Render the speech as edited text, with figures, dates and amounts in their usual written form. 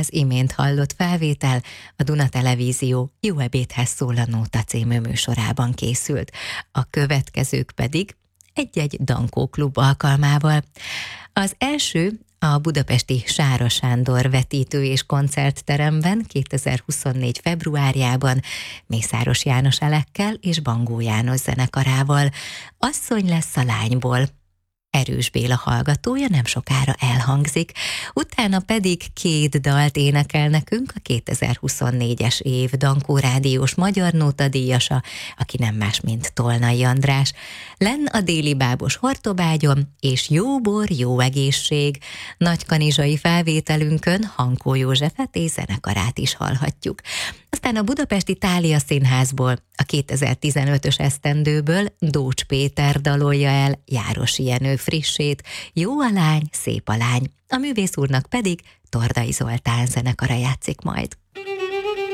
Az imént hallott felvétel a Duna Televízió Jó ebédhez szól a Nóta című műsorában készült. A következők pedig egy-egy Dankó klub alkalmával. Az első a budapesti Sára Sándor vetítő és koncertteremben 2024. februárjában Mészáros János Elekkel és Bangó János zenekarával. Asszony lesz a lányból. Erős Béla hallgatója nem sokára elhangzik, utána pedig két dalt énekel nekünk a 2024-es év Dankó rádiós magyar nóta díjasa, aki nem más, mint Tolnai András. Lenn a déli bábos Hortobágyon, és jó bor, jó egészség. Nagykanizsai felvételünkön Hankó Józsefet és zenekarát is hallhatjuk. Aztán a budapesti Thália Színházból a 2015-ös esztendőből Dócs Péter dalolja el Járosi Jenő frissét, Jó a lány, szép a lány. A művész úrnak pedig Tordai Zoltán zenekara játszik majd.